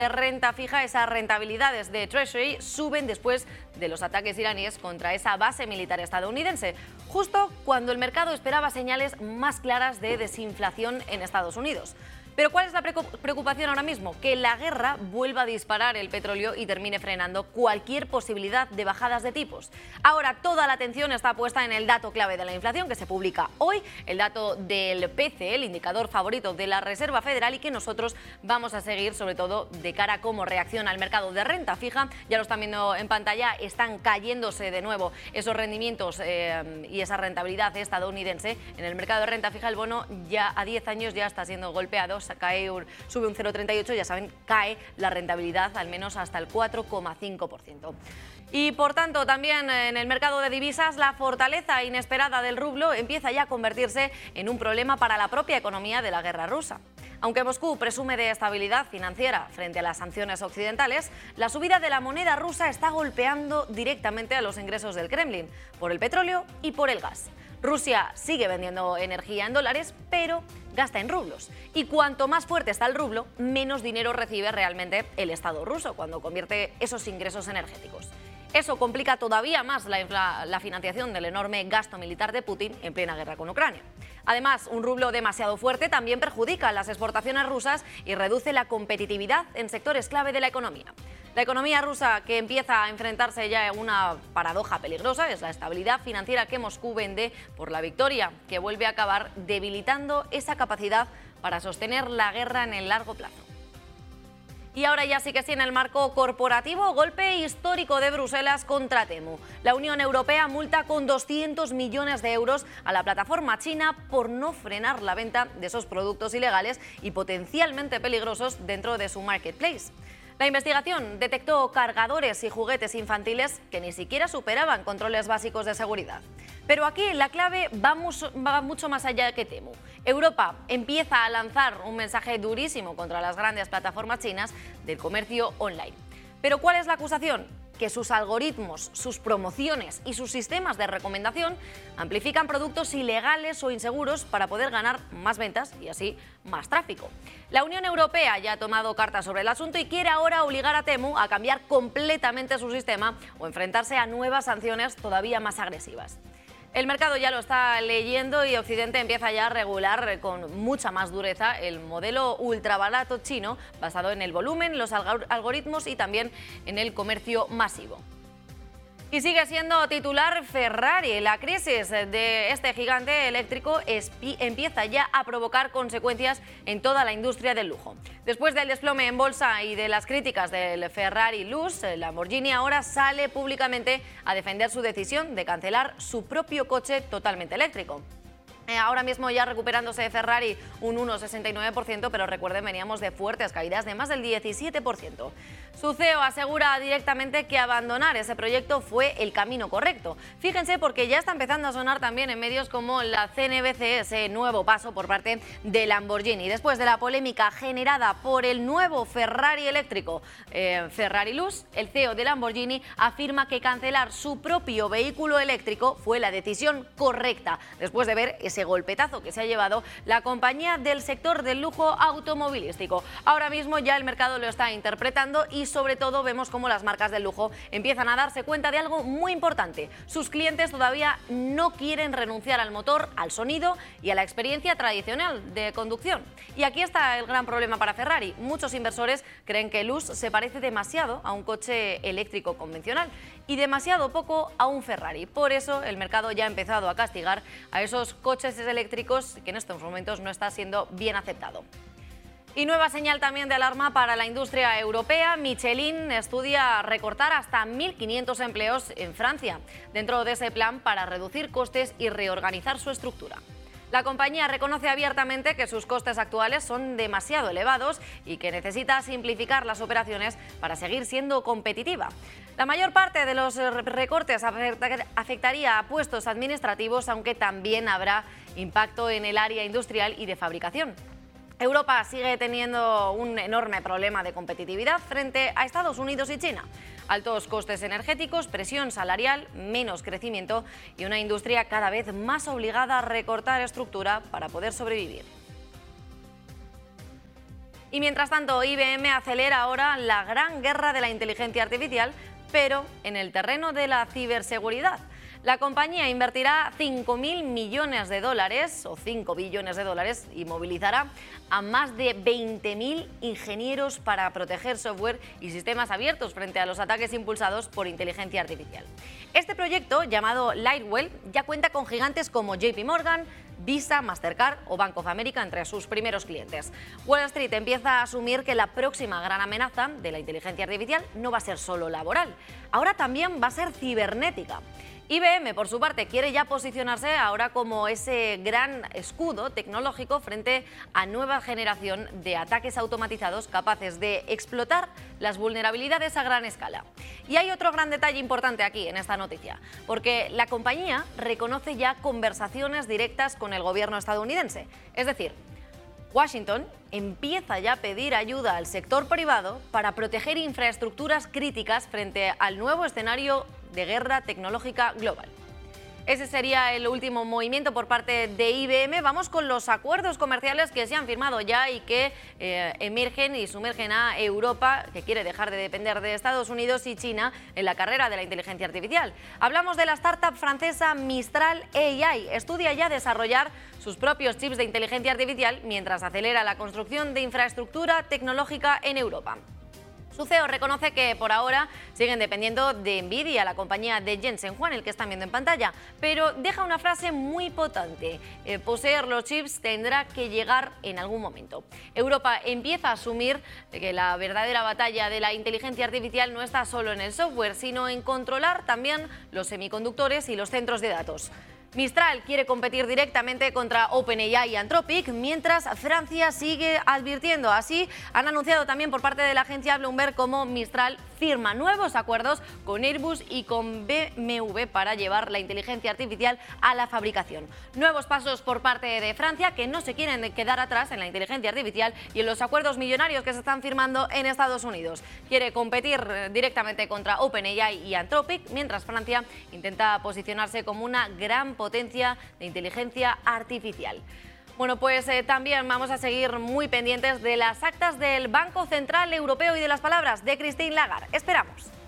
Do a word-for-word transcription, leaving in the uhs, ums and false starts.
renta fija, esas rentabilidades de Treasury suben después de los ataques iraníes contra esa base militar estadounidense, justo cuando el mercado esperaba señales más claras de desinflación en Estados Unidos. Pero ¿cuál es la preocupación ahora mismo? Que la guerra vuelva a disparar el petróleo y termine frenando cualquier posibilidad de bajadas de tipos. Ahora toda la atención está puesta en el dato clave de la inflación que se publica hoy, el dato del P C E, el indicador favorito de la Reserva Federal, y que nosotros vamos a seguir sobre todo de cara a cómo reacciona el mercado de renta fija. Ya lo están viendo en pantalla, están cayéndose de nuevo esos rendimientos eh, y esa rentabilidad estadounidense. En el mercado de renta fija el bono ya a diez años ya está siendo golpeado. Cae un, sube un cero coma treinta y ocho, ya saben, cae la rentabilidad al menos hasta el cuatro coma cinco por ciento. Y por tanto también en el mercado de divisas la fortaleza inesperada del rublo empieza ya a convertirse en un problema para la propia economía de la guerra rusa. Aunque Moscú presume de estabilidad financiera frente a las sanciones occidentales, la subida de la moneda rusa está golpeando directamente a los ingresos del Kremlin, por el petróleo y por el gas. Rusia sigue vendiendo energía en dólares, pero gasta en rublos. Y cuanto más fuerte está el rublo, menos dinero recibe realmente el Estado ruso cuando convierte esos ingresos energéticos. Eso complica todavía más la, la, la financiación del enorme gasto militar de Putin en plena guerra con Ucrania. Además, un rublo demasiado fuerte también perjudica las exportaciones rusas y reduce la competitividad en sectores clave de la economía. La economía rusa, que empieza a enfrentarse ya a una paradoja peligrosa, es la estabilidad financiera que Moscú vende por la victoria, que vuelve a acabar debilitando esa capacidad para sostener la guerra en el largo plazo. Y ahora ya sí que sí, en el marco corporativo, golpe histórico de Bruselas contra Temu. La Unión Europea multa con doscientos millones de euros a la plataforma china por no frenar la venta de esos productos ilegales y potencialmente peligrosos dentro de su marketplace. La investigación detectó cargadores y juguetes infantiles que ni siquiera superaban controles básicos de seguridad. Pero aquí la clave va, va mucho más allá que Temu. Europa empieza a lanzar un mensaje durísimo contra las grandes plataformas chinas del comercio online. ¿Pero cuál es la acusación? Que sus algoritmos, sus promociones y sus sistemas de recomendación amplifican productos ilegales o inseguros para poder ganar más ventas y así más tráfico. La Unión Europea ya ha tomado cartas sobre el asunto y quiere ahora obligar a Temu a cambiar completamente su sistema o enfrentarse a nuevas sanciones todavía más agresivas. El mercado ya lo está leyendo y Occidente empieza ya a regular con mucha más dureza el modelo ultrabarato chino basado en el volumen, los algoritmos y también en el comercio masivo. Y sigue siendo titular Ferrari. La crisis de este gigante eléctrico empieza ya a provocar consecuencias en toda la industria del lujo. Después del desplome en bolsa y de las críticas del Ferrari Luz, Lamborghini ahora sale públicamente a defender su decisión de cancelar su propio coche totalmente eléctrico. Ahora mismo ya recuperándose Ferrari un uno coma sesenta y nueve por ciento, pero recuerden, veníamos de fuertes caídas de más del diecisiete por ciento. Su C E O asegura directamente que abandonar ese proyecto fue el camino correcto. Fíjense, porque ya está empezando a sonar también en medios como la C N B C ese nuevo paso por parte de Lamborghini. Después de la polémica generada por el nuevo Ferrari eléctrico eh, Ferrari Luz, el C E O de Lamborghini afirma que cancelar su propio vehículo eléctrico fue la decisión correcta, después de ver ese golpetazo que se ha llevado la compañía del sector del lujo automovilístico. Ahora mismo ya el mercado lo está interpretando y sobre todo vemos cómo las marcas del lujo empiezan a darse cuenta de algo muy importante. Sus clientes todavía no quieren renunciar al motor, al sonido y a la experiencia tradicional de conducción. Y aquí está el gran problema para Ferrari. Muchos inversores creen que Luz se parece demasiado a un coche eléctrico convencional y demasiado poco a un Ferrari. Por eso el mercado ya ha empezado a castigar a esos coches eléctricos que en estos momentos no está siendo bien aceptado. Y nueva señal también de alarma para la industria europea. Michelin estudia recortar hasta mil quinientos empleos en Francia, dentro de ese plan para reducir costes y reorganizar su estructura. La compañía reconoce abiertamente que sus costes actuales son demasiado elevados y que necesita simplificar las operaciones para seguir siendo competitiva. La mayor parte de los recortes afectaría a puestos administrativos, aunque también habrá impacto en el área industrial y de fabricación. Europa sigue teniendo un enorme problema de competitividad frente a Estados Unidos y China. Altos costes energéticos, presión salarial, menos crecimiento y una industria cada vez más obligada a recortar estructura para poder sobrevivir. Y mientras tanto, I B M acelera ahora la gran guerra de la inteligencia artificial, pero en el terreno de la ciberseguridad. La compañía invertirá cinco mil millones de dólares o cinco billones de dólares y movilizará a más de veinte mil ingenieros para proteger software y sistemas abiertos frente a los ataques impulsados por inteligencia artificial. Este proyecto, llamado Lightwell, ya cuenta con gigantes como J P Morgan, Visa, Mastercard o Bank of America entre sus primeros clientes. Wall Street empieza a asumir que la próxima gran amenaza de la inteligencia artificial no va a ser solo laboral, ahora también va a ser cibernética. I B M, por su parte, quiere ya posicionarse ahora como ese gran escudo tecnológico frente a nueva generación de ataques automatizados capaces de explotar las vulnerabilidades a gran escala. Y hay otro gran detalle importante aquí en esta noticia, porque la compañía reconoce ya conversaciones directas con el gobierno estadounidense. Es decir, Washington empieza ya a pedir ayuda al sector privado para proteger infraestructuras críticas frente al nuevo escenario de guerra tecnológica global. Ese sería el último movimiento por parte de I B M. Vamos con los acuerdos comerciales que se han firmado ya y que eh, emergen y sumergen a Europa, que quiere dejar de depender de Estados Unidos y China en la carrera de la inteligencia artificial. Hablamos de la startup francesa Mistral A I. Estudia ya desarrollar sus propios chips de inteligencia artificial mientras acelera la construcción de infraestructura tecnológica en Europa. Su C E O reconoce que por ahora siguen dependiendo de Nvidia, la compañía de Jensen Huang, el que están viendo en pantalla, pero deja una frase muy potente: eh, poseer los chips tendrá que llegar en algún momento. Europa empieza a asumir que la verdadera batalla de la inteligencia artificial no está solo en el software, sino en controlar también los semiconductores y los centros de datos. Mistral quiere competir directamente contra OpenAI y Anthropic, mientras Francia sigue advirtiendo. Así han anunciado también por parte de la agencia Bloomberg cómo Mistral firma nuevos acuerdos con Airbus y con B M W para llevar la inteligencia artificial a la fabricación. Nuevos pasos por parte de Francia, que no se quieren quedar atrás en la inteligencia artificial y en los acuerdos millonarios que se están firmando en Estados Unidos. Quiere competir directamente contra OpenAI y Anthropic, mientras Francia intenta posicionarse como una gran potencia de inteligencia artificial. Bueno, pues eh, también vamos a seguir muy pendientes de las actas del Banco Central Europeo y de las palabras de Christine Lagarde. Esperamos.